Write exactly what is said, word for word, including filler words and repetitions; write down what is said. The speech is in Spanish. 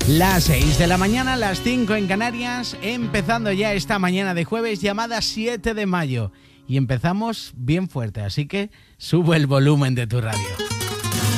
Las seis de la mañana, las cinco en Canarias, empezando ya esta mañana de jueves llamada siete de mayo. Y empezamos bien fuerte, así que sube el volumen de tu radio.